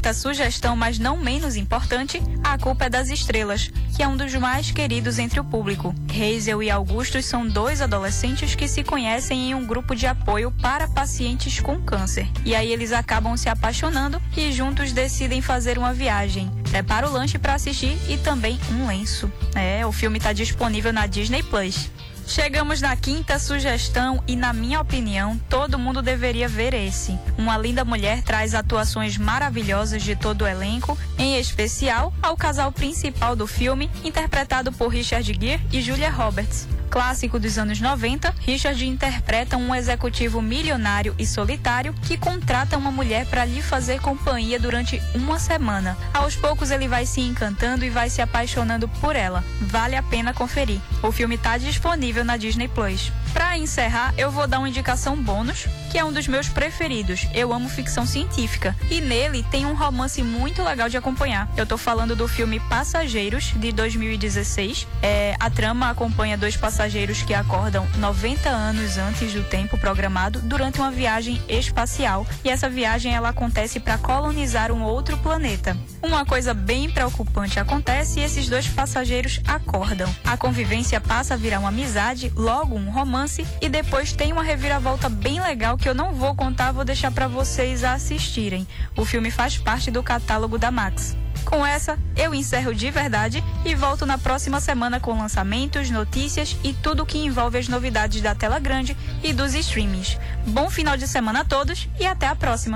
quarta sugestão, mas não menos importante, A Culpa é das Estrelas, que é um dos mais queridos entre o público. Hazel e Augustus são dois adolescentes que se conhecem em um grupo de apoio para pacientes com câncer. E aí eles acabam se apaixonando e juntos decidem fazer uma viagem. Prepara o lanche para assistir e também um lenço. O filme está disponível na Disney Plus. Chegamos na quinta sugestão e, na minha opinião, todo mundo deveria ver esse. Uma Linda Mulher traz atuações maravilhosas de todo o elenco, em especial ao casal principal do filme, interpretado por Richard Gere e Julia Roberts. Clássico dos anos 90, Richard interpreta um executivo milionário e solitário que contrata uma mulher para lhe fazer companhia durante uma semana. Aos poucos ele vai se encantando e vai se apaixonando por ela. Vale a pena conferir. O filme está disponível na Disney Plus. Para encerrar, eu vou dar uma indicação bônus, que é um dos meus preferidos. Eu amo ficção científica e nele tem um romance muito legal de acompanhar. Eu tô falando do filme Passageiros, de 2016. A trama acompanha dois passageiros que acordam 90 anos antes do tempo programado durante uma viagem espacial. E essa viagem ela acontece para colonizar um outro planeta. Uma coisa bem preocupante acontece e esses dois passageiros acordam. A convivência passa a virar uma amizade, logo um romance, e depois tem uma reviravolta bem legal que eu não vou contar, vou deixar para vocês assistirem. O filme faz parte do catálogo da Max. Com essa, eu encerro de verdade e volto na próxima semana com lançamentos, notícias e tudo que envolve as novidades da tela grande e dos streamings. Bom final de semana a todos e até a próxima!